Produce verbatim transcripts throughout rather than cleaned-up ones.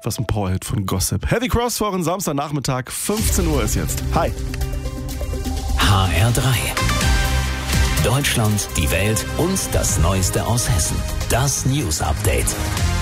Was ein Powerhit von Gossip. Heavy Cross vor einem Samstagnachmittag, fünfzehn Uhr ist jetzt. Hi. H R drei. Deutschland, die Welt und das Neueste aus Hessen. Das News Update.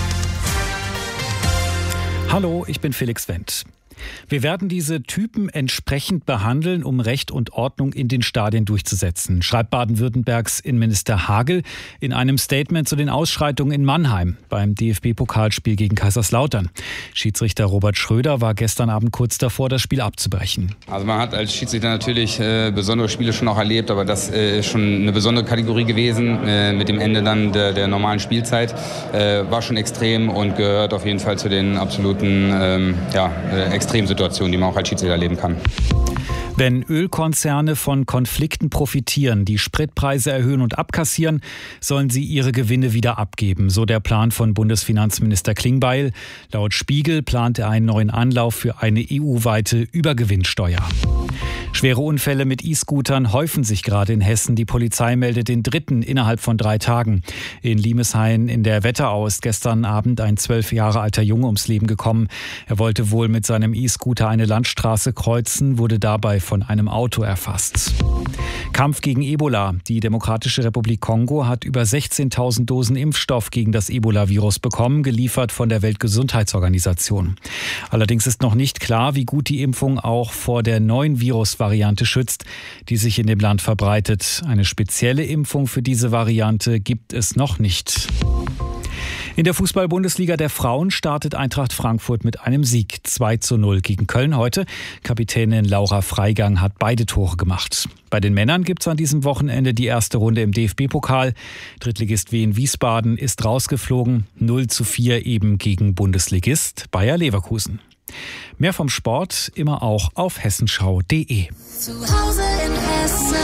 Hallo, ich bin Felix Wendt. Wir werden diese Typen entsprechend behandeln, um Recht und Ordnung in den Stadien durchzusetzen, schreibt Baden-Württembergs Innenminister Hagel in einem Statement zu den Ausschreitungen in Mannheim beim D F B-Pokalspiel gegen Kaiserslautern. Schiedsrichter Robert Schröder war gestern Abend kurz davor, das Spiel abzubrechen. Also man hat als Schiedsrichter natürlich äh, besondere Spiele schon auch erlebt, aber das äh, ist schon eine besondere Kategorie gewesen äh, mit dem Ende dann der, der normalen Spielzeit. Äh, war schon extrem und gehört auf jeden Fall zu den absoluten ähm, ja, äh, Extremsituationen, die man auch als Schiedsrichter erleben kann. Wenn Ölkonzerne von Konflikten profitieren, die Spritpreise erhöhen und abkassieren, sollen sie ihre Gewinne wieder abgeben, so der Plan von Bundesfinanzminister Klingbeil. Laut Spiegel plant er einen neuen Anlauf für eine E U-weite Übergewinnsteuer. Schwere Unfälle mit E-Scootern häufen sich gerade in Hessen. Die Polizei meldet den dritten innerhalb von drei Tagen. In Limeshain in der Wetterau ist gestern Abend ein zwölf Jahre alter Junge ums Leben gekommen. Er wollte wohl mit seinem E-Scooter eine Landstraße kreuzen, wurde dabei von einem Auto erfasst. Kampf gegen Ebola. Die Demokratische Republik Kongo hat über sechzehntausend Dosen Impfstoff gegen das Ebola-Virus bekommen, geliefert von der Weltgesundheitsorganisation. Allerdings ist noch nicht klar, wie gut die Impfung auch vor der neuen Virusvariante schützt, die sich in dem Land verbreitet. Eine spezielle Impfung für diese Variante gibt es noch nicht. In der Fußball-Bundesliga der Frauen startet Eintracht Frankfurt mit einem Sieg. zwei zu null gegen Köln heute. Kapitänin Laura Freigang hat beide Tore gemacht. Bei den Männern gibt es an diesem Wochenende die erste Runde im D F B-Pokal. Drittligist Wien Wiesbaden ist rausgeflogen. null zu vier eben gegen Bundesligist Bayer Leverkusen. Mehr vom Sport immer auch auf hessenschau punkt de. Zu Hause in Hessen.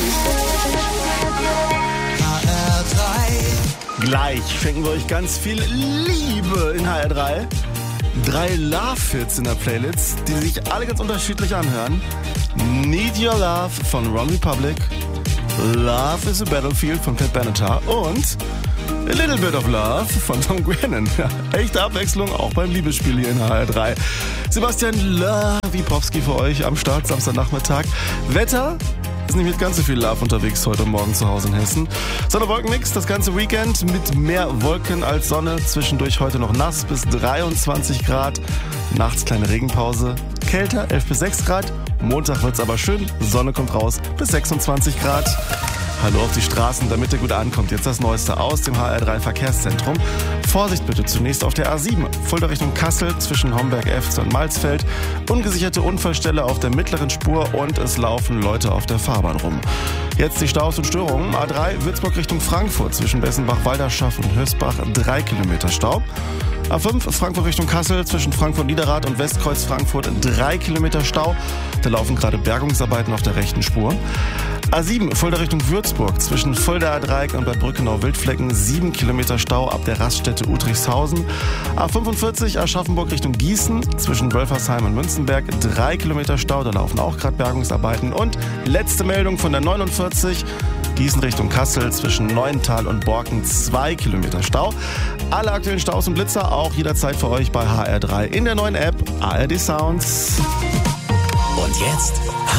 Gleich schenken wir euch ganz viel Liebe in H R drei. Drei Love-Hits in der Playlist, die sich alle ganz unterschiedlich anhören. Need Your Love von Ron Republic, Love is a Battlefield von Pat Benatar und A Little Bit of Love von Tom Grennan. Ja, echte Abwechslung auch beim Liebesspiel hier in H R drei. Sebastian Lawikowski für euch am Start Samstagnachmittag. Wetter ist nicht mit ganz so viel Love unterwegs heute Morgen zu Hause in Hessen. Sonne-Wolken-Mix, das ganze Weekend mit mehr Wolken als Sonne. Zwischendurch heute noch nass bis dreiundzwanzig Grad. Nachts kleine Regenpause. Kälter, elf bis sechs Grad. Montag wird's aber schön. Sonne kommt raus bis sechsundzwanzig Grad. Hallo auf die Straßen, damit ihr gut ankommt. Jetzt das Neueste aus dem H R drei Verkehrszentrum. Vorsicht bitte zunächst auf der A sieben. Fulda Richtung Kassel zwischen Homberg-Efze und Malzfeld. Ungesicherte Unfallstelle auf der mittleren Spur und es laufen Leute auf der Fahrbahn rum. Jetzt die Staus und Störungen. A drei Würzburg Richtung Frankfurt zwischen Bessenbach-Walderschaff und Hösbach drei Kilometer Stau. A fünf Frankfurt Richtung Kassel zwischen Frankfurt-Niederrad und Westkreuz Frankfurt drei Kilometer Stau. Da laufen gerade Bergungsarbeiten auf der rechten Spur. A sieben Fulda Richtung Würzburg zwischen Fuldaer Dreieck und Bad Brückenau-Wildflecken sieben Kilometer Stau ab der Raststätte Utrichshausen. A fünfundvierzig Aschaffenburg Richtung Gießen zwischen Wölfersheim und Münzenberg drei Kilometer Stau. Da laufen auch gerade Bergungsarbeiten. Und letzte Meldung von der neunundvierzig Gießen Richtung Kassel zwischen Neuental und Borken zwei Kilometer Stau. Alle aktuellen Staus und Blitzer auch jederzeit für euch bei H R drei in der neuen App A R D Sounds. Und jetzt